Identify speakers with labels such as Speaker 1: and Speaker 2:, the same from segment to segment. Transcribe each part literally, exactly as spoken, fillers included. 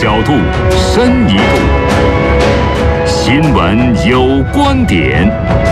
Speaker 1: 角度，深一度。新闻有观点。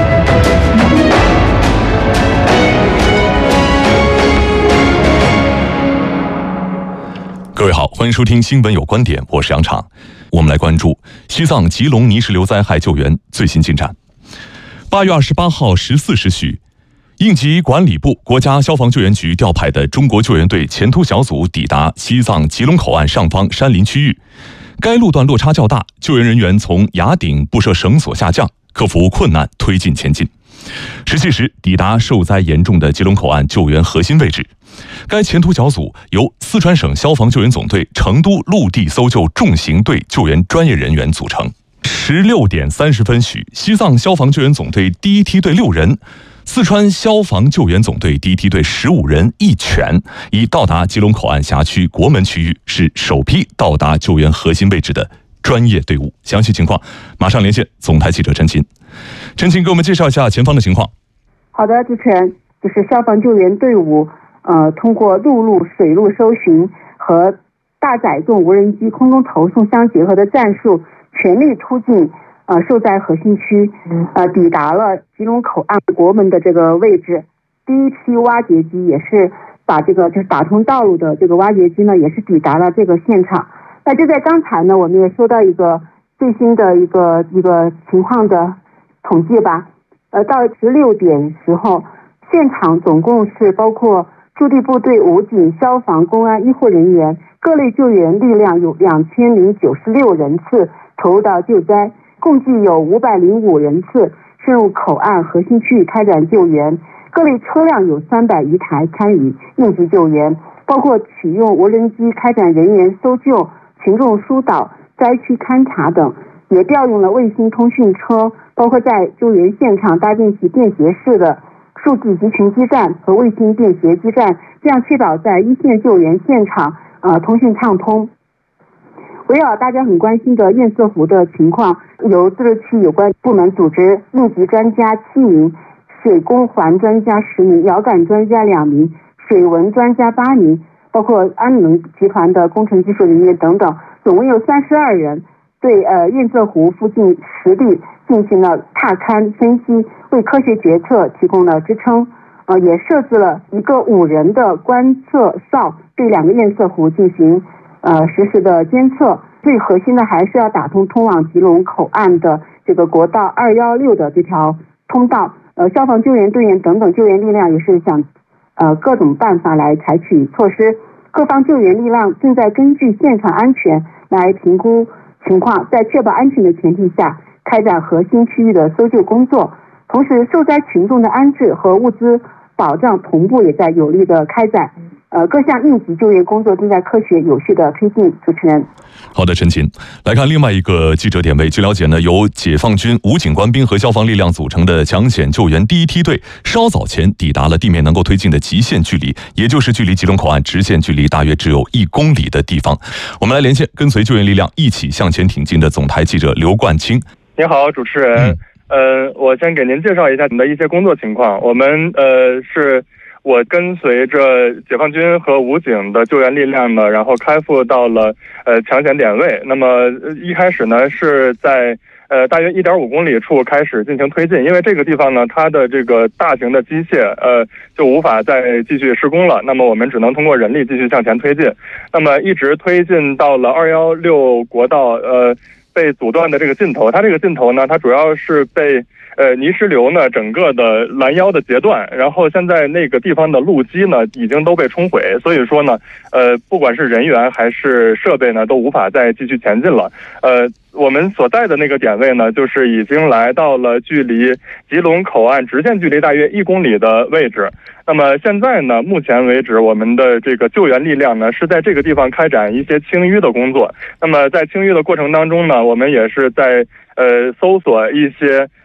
Speaker 2: 各位好，欢迎收听新闻有观点，我是杨畅。我们来关注西藏吉隆泥石流灾害救援最新进展。八月二十八号十四时许，应急管理部、国家消防救援局调派的中国救援队前突小组抵达西藏吉隆口岸上方山林区域。该路段落差较大，救援人员从崖顶布设绳索下降，克服困难推进前进。十七时抵达受灾严重的吉隆口岸救援核心位置。该前突小组由四川省消防救援总队成都陆地搜救重型队救援专业人员组成。十六点三十分许，西藏消防救援总队第一梯队六人，四川消防救援总队第一梯队十五人一犬，已到达吉隆口岸辖区国门区域，是首批到达救援核心位置的专业队伍。详细情况马上连线总台记者陈琴。陈琴，给我们介绍一下前方的情况。
Speaker 3: 好的，主持人，就是消防救援队伍呃，通过陆路、水路搜寻和大载重无人机空中投送相结合的战术，全力突进呃受灾核心区，呃，抵达了吉隆口岸国门的这个位置。第一批挖掘机也是把这个就是打通道路的这个挖掘机呢，也是抵达了这个现场。那就在刚才呢，我们也收到一个最新的一个一个情况的统计吧。呃，到十六点时候，现场总共是包括驻地部队、武警、消防、公安、医护人员各类救援力量有两千零九十六人次投入到救灾，共计有五百零五人次深入口岸核心区域开展救援。各类车辆有三百余台参与应急救援，包括启用无人机开展人员搜救、群众疏导、灾区勘察等，也调用了卫星通讯车，包括在救援现场搭建起便携式的数据集群基站和卫星便携基站，这样确保在一线救援现场呃通讯畅通。围绕大家很关心的堰塞湖的情况，由自治区有关部门组织应急专家七名、水工环专家十名、遥感专家两名、水文专家八名，包括安能集团的工程技术人员等等，总共有三十二人，对呃堰塞湖附近实地进行了踏勘分析，为科学决策提供了支撑。呃，也设置了一个五人的观测哨，对两个堰塞湖进行呃实时的监测。最核心的还是要打通通往吉隆口岸的这个国道二一六的这条通道。呃，消防救援队员等等救援力量也是想呃各种办法来采取措施。各方救援力量正在根据现场安全来评估情况，在确保安全的前提下开展核心区域的搜救工作。同时，受灾群众的安置和物资保障同步也在有力的开展。呃，各项应急救援工作正在科学有序的推进。主持人，
Speaker 2: 好的，陈琴。来看另外一个记者点位，据了解呢，由解放军、武警官兵和消防力量组成的抢险救援第一梯队，稍早前抵达了地面能够推进的极限距离，也就是距离吉隆口岸直线距离大约只有一公里的地方。我们来连线跟随救援力量一起向前挺进的总台记者刘冠清。
Speaker 4: 您好，主持人。嗯呃，我先给您介绍一下你的一些工作情况。我们呃是我跟随着解放军和武警的救援力量呢，然后开赴到了呃抢险点位。那么一开始呢是在呃大约一点五公里处开始进行推进，因为这个地方呢它的这个大型的机械呃就无法再继续施工了，那么我们只能通过人力继续向前推进。那么一直推进到了二一六国道呃。被阻断的这个尽头，它这个尽头呢，它主要是被呃泥石流呢整个的拦腰的截断，然后现在那个地方的路基呢已经都被冲毁，所以说呢，呃，不管是人员还是设备呢，都无法再继续前进了。呃，我们所在的那个点位呢，就是已经来到了距离吉隆口岸直线距离大约一公里的位置。那么现在呢，目前为止，我们的这个救援力量呢是在这个地方开展一些清淤的工作。那么在清淤的过程当中呢，我们也是在呃搜索一些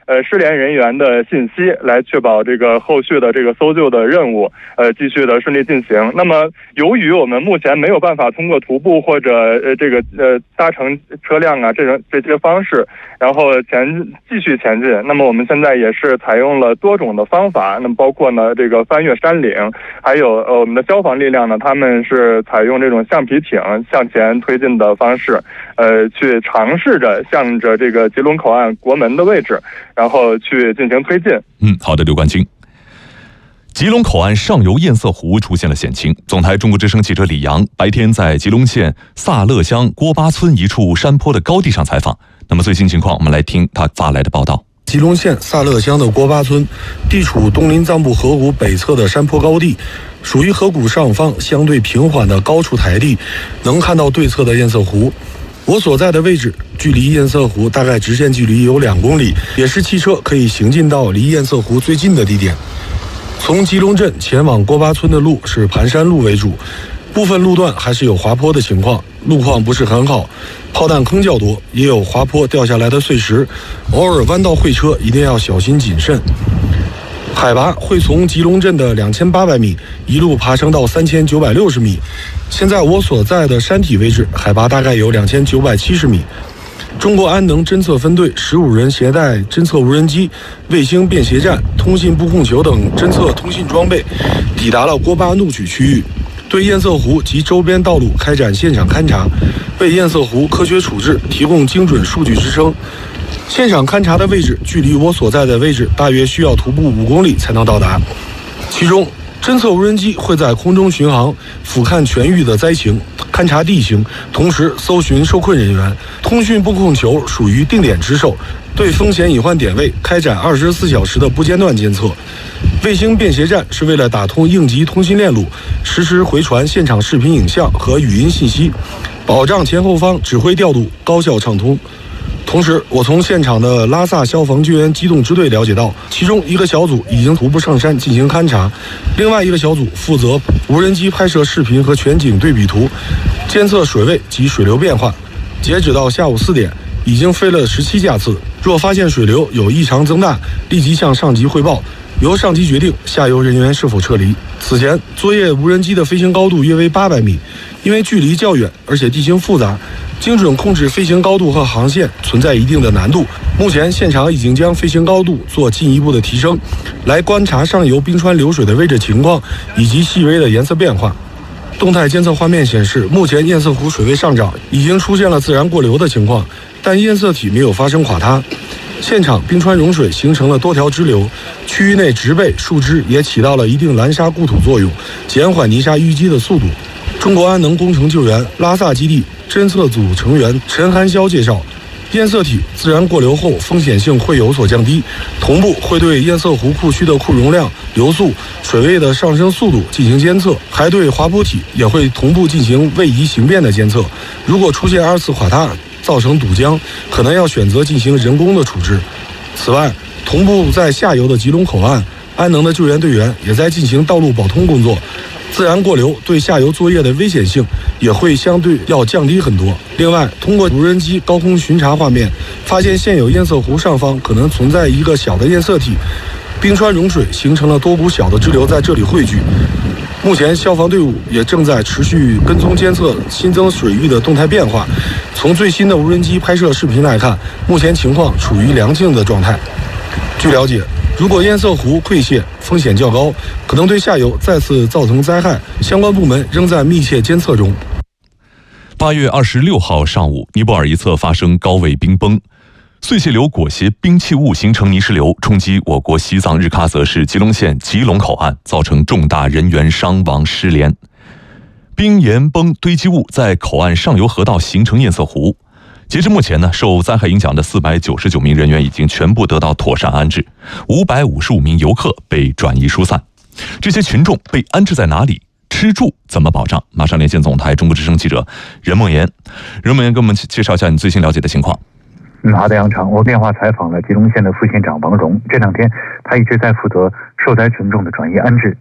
Speaker 4: 呃失联人员的信息，来确保这个后续的这个搜救的任务呃继续的顺利进行。那么由于我们目前没有办法通过徒步或者呃这个呃搭乘车辆啊这种这些方式，然后前继续前进，那么我们现在也是采用了多种的方法，那么包括呢这个翻越山岭，还有呃我们的消防力量呢，他们是采用这种橡皮艇向前推进的方式，呃去尝试着向着这个吉隆口岸国门的位置，然后去进行推进。
Speaker 2: 嗯，好的，刘冠清。吉隆口岸上游堰塞湖出现了险情。总台中国之声记者李阳白天在吉隆县萨勒乡郭巴村一处山坡的高地上采访。那么最新情况，我们来听他发来的报道。
Speaker 5: 吉隆县萨勒乡的郭巴村地处东临藏布河谷北侧的山坡高地，属于河谷上方相对平缓的高处台地，能看到对侧的堰塞湖。我所在的位置距离堰塞湖大概直线距离有两公里，也是汽车可以行进到离堰塞湖最近的地点。从吉隆镇前往郭巴村的路是盘山路为主，部分路段还是有滑坡的情况，路况不是很好，炮弹坑较多，也有滑坡掉下来的碎石，偶尔弯道会车一定要小心谨慎。海拔会从吉隆镇的两千八百米一路爬升到三千九百六十米，现在我所在的山体位置海拔大概有两千九百七十米。中国安能侦测分队十五人携带侦测无人机、卫星便携站、通信布控球等侦测通信装备，抵达了郭巴怒曲区域，对堰塞湖及周边道路开展现场勘查，为堰塞湖科学处置提供精准数据支撑。现场勘查的位置距离我所在的位置大约需要徒步五公里才能到达。其中，侦测无人机会在空中巡航，俯瞰全域的灾情，勘察地形，同时搜寻受困人员。通讯布控球属于定点值守，对风险隐患点位开展二十四小时的不间断监测。卫星便携站是为了打通应急通信链路，实时回传现场视频影像和语音信息，保障前后方指挥调度高效畅通。同时，我从现场的拉萨消防救援机动支队了解到，其中一个小组已经徒步上山进行勘察，另外一个小组负责无人机拍摄视频和全景对比图，监测水位及水流变化。截止到下午四点，已经飞了十七架次。若发现水流有异常增大，立即向上级汇报，由上级决定下游人员是否撤离。此前，作业无人机的飞行高度约为八百米，因为距离较远，而且地形复杂，精准控制飞行高度和航线存在一定的难度。目前现场已经将飞行高度做进一步的提升，来观察上游冰川流水的位置情况以及细微的颜色变化。动态监测画面显示，目前堰塞湖水位上涨，已经出现了自然过流的情况，但堰塞体没有发生垮塌。现场冰川融水形成了多条支流，区域内植被、树枝也起到了一定拦沙固土作用，减缓泥沙淤积的速度。中国安能工程救援拉萨基地侦测组成员陈寒霄介绍，堰塞体自然过流后风险性会有所降低，同步会对堰塞湖库区的库容量、流速、水位的上升速度进行监测，还对滑坡体也会同步进行位移形变的监测。如果出现二次垮塌造成堵江，可能要选择进行人工的处置。此外，同步在下游的吉隆口岸，安能的救援队员也在进行道路保通工作。自然过流对下游作业的危险性也会相对要降低很多。另外，通过无人机高空巡查画面，发现现有堰塞湖上方可能存在一个小的堰塞体，冰川融水形成了多股小的支流在这里汇聚。目前，消防队伍也正在持续跟踪监测新增水域的动态变化。从最新的无人机拍摄视频来看，目前情况处于良性的状态。据了解，如果堰塞湖溃泄，风险较高，可能对下游再次造成灾害，相关部门仍在密切监测中。
Speaker 2: 八月二十六号上午，尼泊尔一侧发生高位冰崩，碎屑流裹挟冰气雾形成泥石流，冲击我国西藏日喀则市吉隆县吉隆口岸，造成重大人员伤亡失联。冰岩崩堆积物在口岸上游河道形成堰塞湖。截至目前呢，受灾害影响的四百九十九名人员已经全部得到妥善安置，五百五十五名游客被转移疏散。这些群众被安置在哪里？吃住怎么保障？马上连线总台中国之声记者任梦妍。任梦妍，给我们介绍一下你最新了解的情况。
Speaker 6: 嗯，好的，杨常，我电话采访了吉隆县的副县长王荣。这两天，他一直在负责受灾群众的转移安置。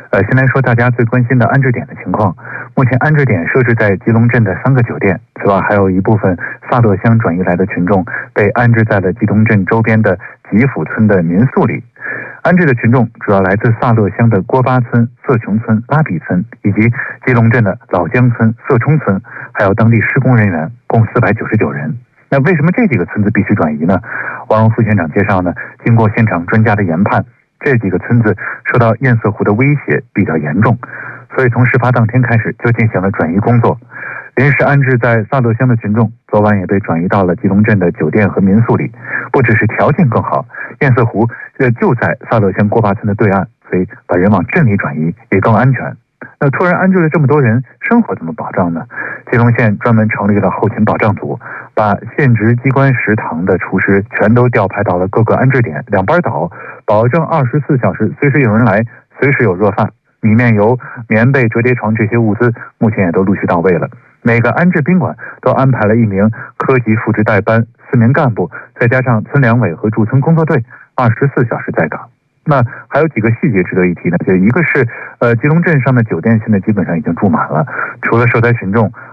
Speaker 6: 呃，先来说大家最关心的安置点的情况。目前安置点设置在吉隆镇的三个酒店，此外还有一部分萨乐乡转移来的群众被安置在了吉隆镇周边的吉府村的民宿里。安置的群众主要来自萨乐乡的郭巴村、色琼村、拉比村，以及吉隆镇的老江村、色冲村，还有当地施工人员，共四百九十九人。那为什么这几个村子必须转移呢？王荣副县长介绍呢，经过现场专家的研判，这几个村子受到堰塞湖的威胁比较严重，所以从事发当天开始就进行了转移工作。临时安置在萨乐乡的群众昨晚也被转移到了吉隆镇的酒店和民宿里，不只是条件更好，堰塞湖呃就在萨乐乡郭巴村的对岸，所以把人往镇里转移也更安全。那突然安置了这么多人，生活怎么保障呢？吉隆县专门成立了后勤保障组，把县直机关食堂的厨师全都调派到了各个安置点，两班倒，保证二十四小时随时有人来，随时有热饭、米面油、棉被、折叠床这些物资，目前也都陆续到位了。每个安置宾馆都安排了一名科级副职代班，四名干部，再加上村两委和驻村工作队，二十四小时在岗。那还有几个细节值得一提呢，就一个是，呃，吉隆镇上的酒店现在基本上已经住满了，除了受灾群众，